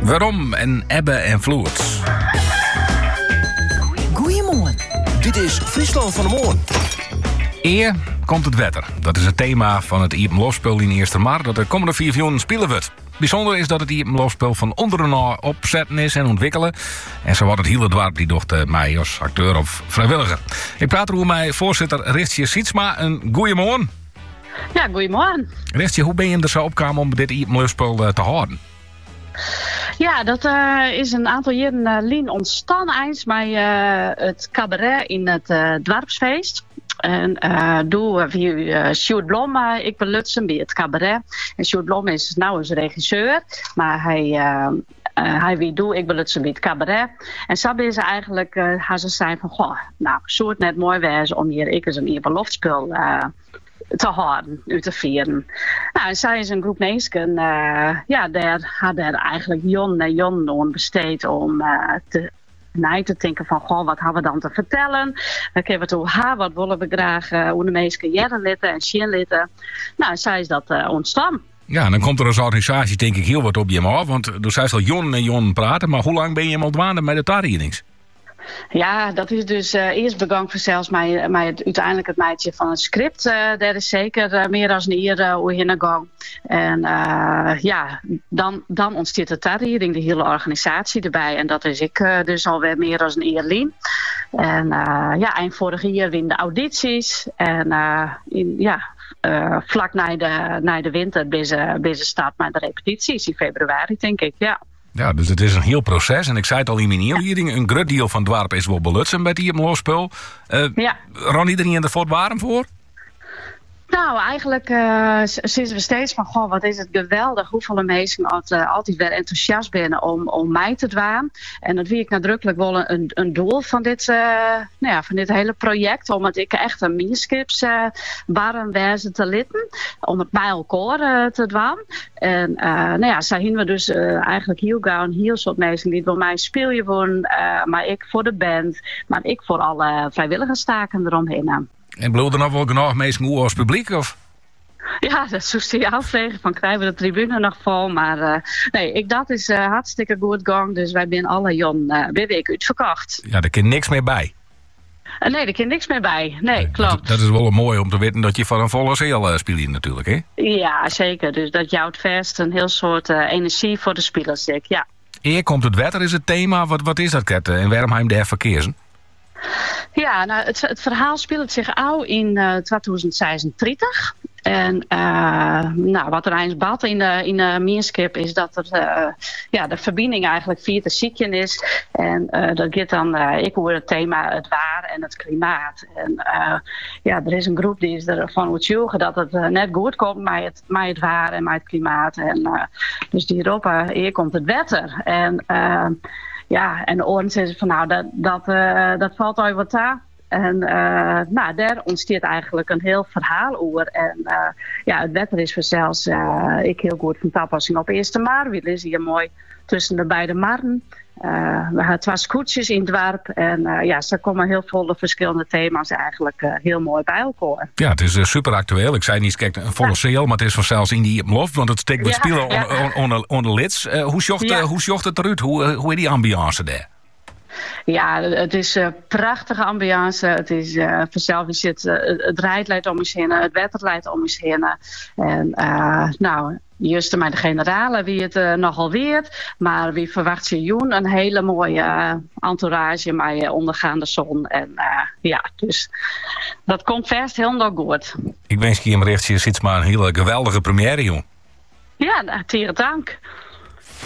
Waarom en ebbe en vloed. Goeiemorgen. Dit is Friesland van de Moorn. Eer komt het wetter. Dat is het thema van het Iepenloofspel in Eerste Mar dat de komende 4 jaar spelen wordt. Bijzonder is dat het Iepenloofspel van onderen naar opzetten is en ontwikkelen. En zo wordt het hele dorp die docht mij als acteur of vrijwilliger. Ik praat erover met voorzitter Ristje Sietsma. Een goeiemorgen. Ja, goeiemorgen. Ristje, hoe ben je er zo opgekomen om dit Iepenloofspel te houden? Ja, dat is een aantal jaren lien ontstaan eens bij het cabaret in het dorpsfeest. En doe via Sjoerd Blom, ik belutsen bij het cabaret. En Sjoerd Blom is nou eens regisseur, maar hij wie doe ik belutsen bij het cabaret. En zo is ze eigenlijk, ze zijn van, goh, nou, zou het net mooi wezen om hier ik eens een Iepenloofspel te houden, uit te vieren. Nou, en zij is een groep mensen, daar had er eigenlijk Jon aan besteed om te denken van, goh, wat hebben we dan te vertellen? Dan kunnen we toe, wat willen we graag hoe de mensen jaren litten en zien litten. Nou, en zij is dat ontstaan. Ja, dan komt er als organisatie denk ik heel wat op je af, want er zijn al Jon en Jon praten, maar hoe lang ben je al dwaande met de tarriedings? Ja, dat is dus eerst begang voor zelfs uiteindelijk het meidje van het script. Daar is zeker meer dan een jaar hoe gang. En dan ontstaat de tarriering, de hele organisatie erbij. En dat is ik dus alweer meer dan een jaar lien. En eind vorig jaar win de audities. En vlak na de winter ben ze start met de repetities in februari, denk ik, ja. Ja, dus het is een heel proces. En ik zei het al in mijn inleiding, een groot deel van het dorp is wel belutsen bij die Iepenloofspel. Ron iedereen er voort warm voor? Nou, eigenlijk zitten we steeds van, goh, wat is het geweldig hoeveel mensen altijd weer enthousiast zijn om mij te dwaan. En dat wie ik nadrukkelijk wel een doel van dit hele project, omdat ik echt een manuscripts warm wezen te litten, om het bij elkaar te dwaan. En zijn we dus eigenlijk heel gauw een heel soort mensen die bij mij speel je worden, maar ik voor de band, maar ik voor alle vrijwilligerstaken eromheen. En bleef er nog wel genoeg mensen hoe als publiek? Of? Ja, dat zoest je afvragen van krijgen we de tribune nog vol. Maar dat is hartstikke goed gang. Dus wij zijn alle Jon bij week uitverkocht. Ja, er kan niks meer bij. Nee, er kan niks meer bij. Nee, klopt. Dat is wel mooi om te weten dat je van een volle zeel speelt natuurlijk, hè? Ja, zeker. Dus dat jouwt vast een heel soort energie voor de spelers, denk ik. Ja. Eer komt het wetter is het thema. Wat is dat, Ket? En waarom hem daar verkeersen? Ja, nou, het verhaal speelt zich al in 2036. En wat er eens bad in de manuscript is dat de verbinding eigenlijk via de ziekten is. En dat gaat dan, ik hoor het thema het waar en het klimaat. En er is een groep die is ervan overtuigd dat het net goed komt met het waar en met het klimaat. En dus die roepen, hier komt het wetter. En en de oren zeggen van nou, dat valt al wat daar. En daar ontstaat eigenlijk een heel verhaal over. En het wetter is vanzelfs ik heel goed van toepassing op Eerste Mar. We lezen hier mooi tussen de beide marren. We hebben 2 scootjes in het dorp. En ze komen heel veel verschillende thema's eigenlijk heel mooi bij elkaar. Ja, het is super actueel. Ik zei niet, kijk, een volle seel, maar het is vanzelfs in die lof, want het steekt wat spelen onder lids. Hoe zocht het eruit? Hoe is die ambiance daar? Ja, het is een prachtige ambiance. Het is vanzelf het rijdt leidt om ons heen, het wetter leidt om ons heen. En juist met de generalen wie het nogal weert, maar wie verwacht je Joen een hele mooie entourage met ondergaande zon. En dus dat komt vast heel nog goed. Ik wens je hem Ristje Sietsma een hele geweldige première, Joen. Ja, tegen dank.